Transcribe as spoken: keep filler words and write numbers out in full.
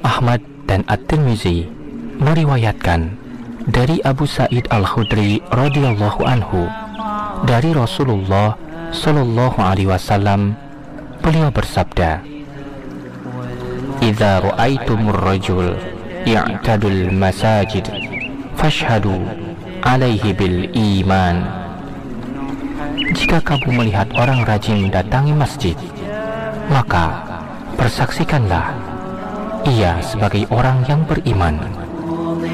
Ahmad dan At-Tirmizi meriwayatkan dari Abu Sa'id Al-Khudri radhiyallahu anhu dari Rasulullah sallallahu alaihi wasallam, beliau bersabda, "Idza ra'aitumur rajul ya'tadul masajid fashhadu alaihi bil iman." Jika kamu melihat orang rajin mendatangi masjid, maka persaksikanlah ia sebagai orang yang beriman.